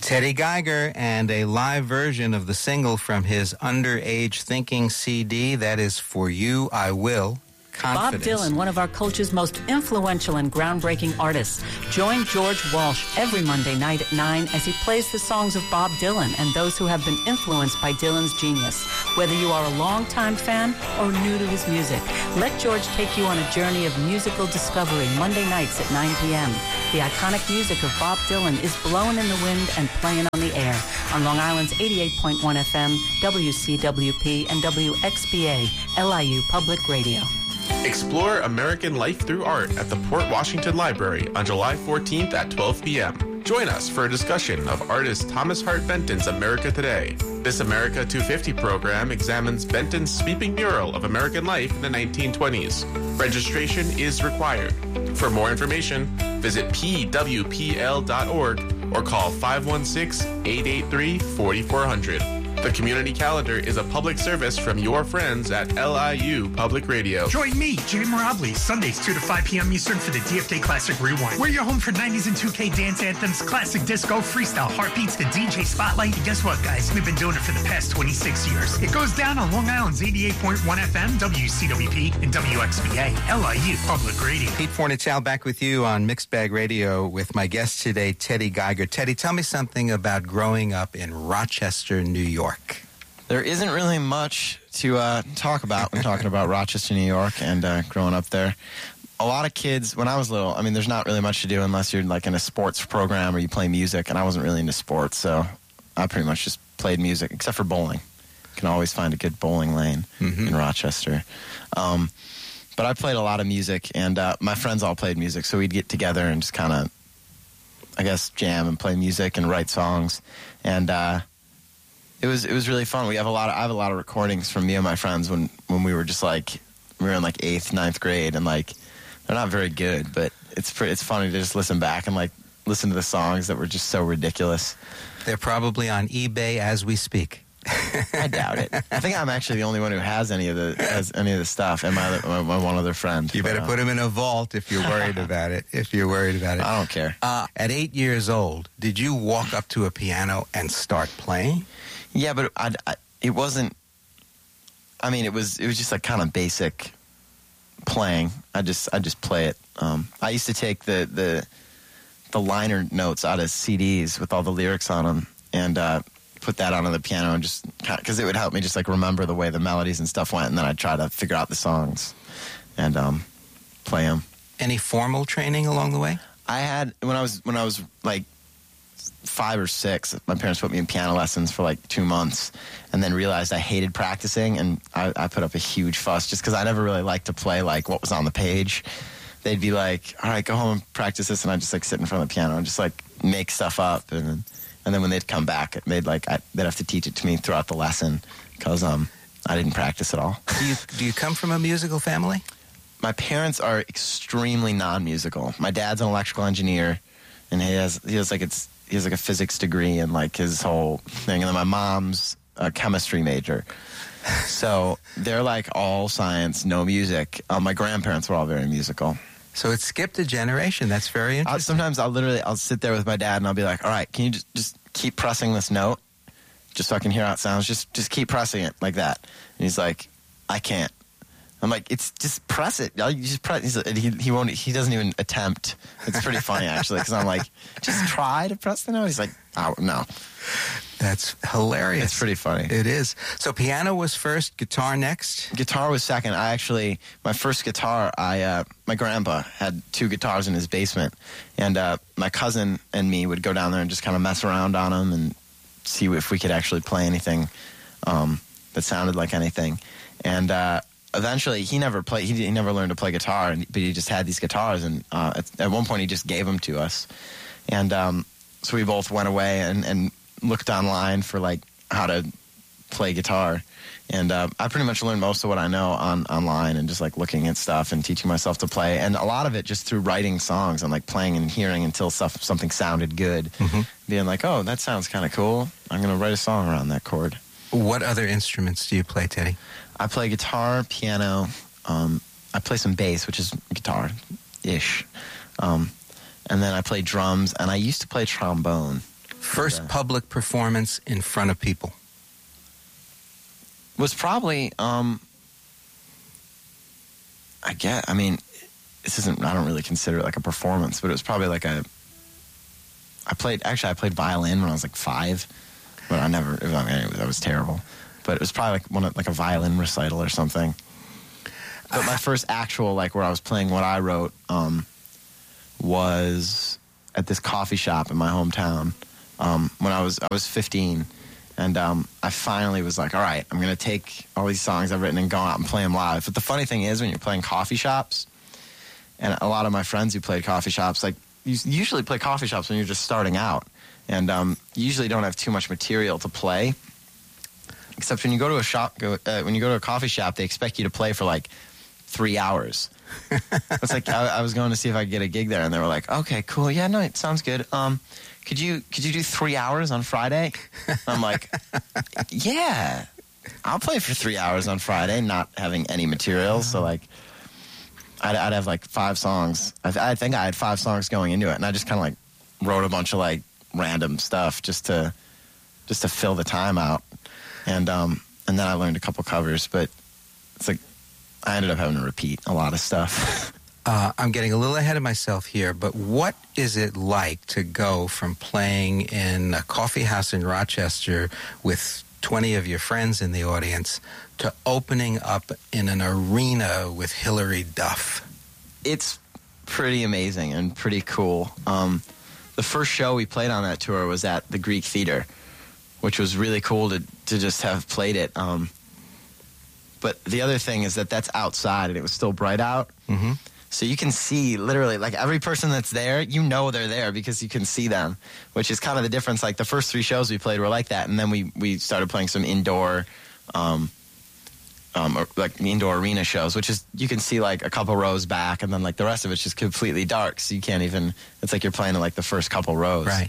Teddy Geiger and a live version of the single from his Underage Thinking CD, that is For You I Will. Confidence. Bob Dylan, one of our culture's most influential and groundbreaking artists. Join George Walsh every Monday night at 9 as he plays the songs of Bob Dylan and those who have been influenced by Dylan's genius. Whether you are a longtime fan or new to his music, let George take you on a journey of musical discovery Monday nights at 9 p.m. The iconic music of Bob Dylan is blown in the wind and playing on the air on Long Island's 88.1 FM, WCWP, and WXBA, LIU Public Radio. Explore American life through art at the Port Washington Library on July 14th at 12 p.m. Join us for a discussion of artist Thomas Hart Benton's America Today. This America 250 program examines Benton's sweeping mural of American life in the 1920s. Registration is required. For more information, visit pwpl.org or call 516-883-4400. The Community Calendar is a public service from your friends at LIU Public Radio. Join me, Jay Mirabli, Sundays 2 to 5 p.m. Eastern for the DFK Classic Rewind. We're your home for 90s and 2K dance anthems, classic disco, freestyle, heartbeats, the DJ spotlight. And guess what, guys? We've been doing it for the past 26 years. It goes down on Long Island's 88.1 FM, WCWP, and WXBA, LIU Public Radio. Pete Fornatale back with you on Mixed Bag Radio with my guest today, Teddy Geiger. Teddy, tell me something about growing up in Rochester, New York. There isn't really much to talk about when talking about Rochester, New York, and growing up there. A lot of kids, when I was little, I mean, there's not really much to do unless you're like in a sports program or you play music, and I wasn't really into sports, so I pretty much just played music, except for bowling. You can always find a good bowling lane in Rochester. But I played a lot of music, and my friends all played music, so we'd get together and just kind of, I guess, jam and play music and write songs, and It was really fun. I have a lot of recordings from me and my friends when we were just like, we were in like 8th, 9th grade, and like they're not very good, but it's funny to just listen back and like listen to the songs that were just so ridiculous. They're probably on eBay as we speak. I doubt it. I think I'm actually the only one who has any of the stuff, and my one other friend. You better put them in a vault if you're worried about it. I don't care. At 8 years old, did you walk up to a piano and start playing? Yeah, but it wasn't. I mean, it was just like kind of basic playing. I just play it. I used to take the liner notes out of CDs with all the lyrics on them and put that onto the piano and just because it would help me just like remember the way the melodies and stuff went, and then I'd try to figure out the songs and play them. Any formal training along the way? I had when I was like 5 or 6, my parents put me in piano lessons for like 2 months, and then realized I hated practicing, and I put up a huge fuss just because I never really liked to play like what was on the page. They'd be like, all right, go home and practice this, and I'd just like sit in front of the piano and just like make stuff up, and then when they'd come back, they'd have to teach it to me throughout the lesson because I didn't practice at all. Do you come from a musical family? My parents are extremely non-musical. My dad's an electrical engineer, and he has like a physics degree and like his whole thing. And then my mom's a chemistry major. So they're like all science, no music. My grandparents were all very musical. So it skipped a generation. That's very interesting. Sometimes I'll sit there with my dad and I'll be like, all right, can you just keep pressing this note just so I can hear how it sounds? Just keep pressing it like that. And he's like, I can't. I'm like, it's just press it. You just press. He won't. He doesn't even attempt. It's pretty funny actually, because I'm like, just try to press the note. He's like, oh no. That's hilarious. It's pretty funny. It is. So piano was first, guitar next? Guitar was second. My first guitar, my grandpa had 2 guitars in his basement, and my cousin and me would go down there and just kind of mess around on them and see if we could actually play anything that sounded like anything. And eventually, he never learned to play guitar, but he just had these guitars, and at one point he just gave them to us. And so we both went away and looked online for like how to play guitar. And I pretty much learned most of what I know online and just like looking at stuff and teaching myself to play. And a lot of it just through writing songs and like playing and hearing until something sounded good. Being like, oh, that sounds kind of cool. I'm going to write a song around that chord. What other instruments do you play, Teddy? I play guitar, piano. I play some bass, which is guitar-ish. And then I play drums, and I used to play trombone. First public performance in front of people. Was probably, I don't really consider it like a performance, but it was probably like I played violin when I was like 5, but that was terrible. But it was probably like a violin recital or something. But my first actual, like, where I was playing what I wrote, was at this coffee shop in my hometown, when I was 15. And I finally was like, all right, I'm going to take all these songs I've written and go out and play them live. But the funny thing is, when you're playing coffee shops, and a lot of my friends who played coffee shops, like, you usually play coffee shops when you're just starting out. And you usually don't have too much material to play. Except when you go to a coffee shop, they expect you to play for like 3 hours. It's like I was going to see if I could get a gig there, and they were like, "Okay, cool, yeah, no, it sounds good. Could you do 3 hours on Friday?" I'm like, "Yeah, I'll play for 3 hours on Friday, not having any material." So like, I'd have like 5 songs. I think I had 5 songs going into it, and I just kind of like wrote a bunch of like random stuff just to fill the time out. And then I learned a couple covers, but it's like I ended up having to repeat a lot of stuff. I'm getting a little ahead of myself here, but what is it like to go from playing in a coffee house in Rochester with 20 of your friends in the audience to opening up in an arena with Hilary Duff? It's pretty amazing and pretty cool. The first show we played on that tour was at the Greek Theater, which was really cool to just have played it. But the other thing is that's outside, and it was still bright out. Mm-hmm. So you can see literally, like, every person that's there, you know they're there because you can see them, which is kind of the difference. Like, the first 3 shows we played were like that, and then we started playing some indoor, indoor arena shows, which is, you can see, like, a couple rows back, and then, like, the rest of it's just completely dark, so you can't even, it's like you're playing in, like, the first couple rows. Right.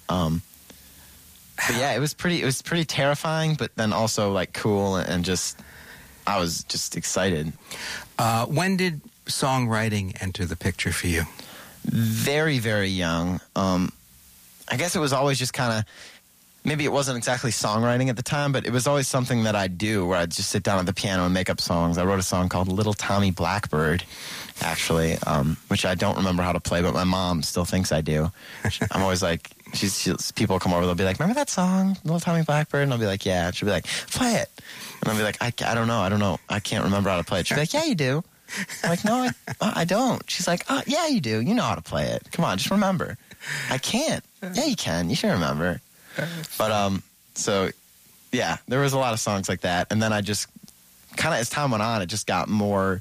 But yeah, it was pretty terrifying, but then also like cool, and just I was just excited. When did songwriting enter the picture for you? Very, very young. I guess it was always just kind of, maybe it wasn't exactly songwriting at the time, but it was always something that I'd do, where I'd just sit down at the piano and make up songs. I wrote a song called Little Tommy Blackbird, actually, which I don't remember how to play, but my mom still thinks I do. I'm always like, people come over, they'll be like, "Remember that song, Little Tommy Blackbird?" And I'll be like, "Yeah." And she'll be like, "Play it." And I'll be like, I don't know. I can't remember how to play it. She'll be like, "Yeah, you do." I'm like, "No, I don't." She's like, "Oh, yeah, you do. You know how to play it. Come on, just remember." I can't. Yeah, you can. You should remember. But, so, yeah, there was a lot of songs like that. And then I just, kind of as time went on, it just got more,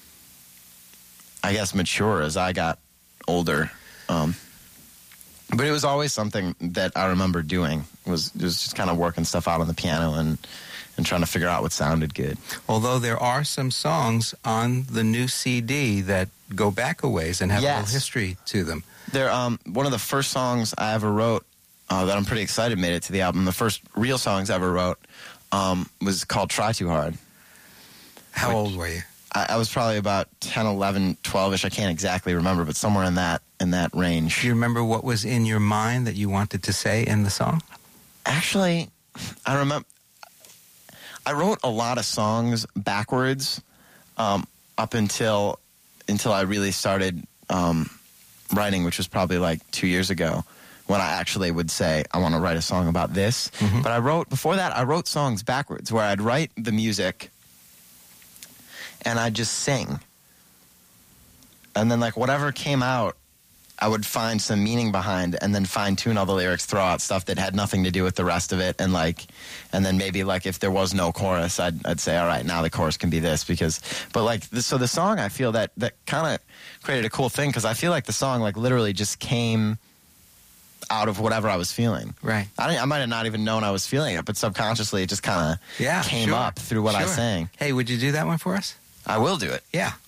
I guess, mature as I got older. But it was always something that I remember doing, was just kind of working stuff out on the piano and trying to figure out what sounded good. Although there are some songs on the new CD that go back a ways and have a little history to them. They're, one of the first songs I ever wrote that I'm pretty excited made it to the album, the first real songs I ever wrote, was called Try Too Hard. How old were you? I was probably about 10, 11, 12-ish. I can't exactly remember, but somewhere in that range. Do you remember what was in your mind that you wanted to say in the song? Actually, I remember I wrote a lot of songs backwards up until I really started writing, which was probably like 2 years ago, when I actually would say, I want to write a song about this. Mm-hmm. But before that, I wrote songs backwards, where I'd write the music and I'd just sing. And then, like, whatever came out, I would find some meaning behind, and then fine-tune all the lyrics, throw out stuff that had nothing to do with the rest of it, and then maybe, like, if there was no chorus, I'd say, all right, now the chorus can be this, so the song, I feel that kind of created a cool thing, because I feel like the song, like, literally just came out of whatever I was feeling. Right. I might have not even known I was feeling it, but subconsciously it just kind of came up through what I sang. Hey, would you do that one for us? I will do it. Yeah.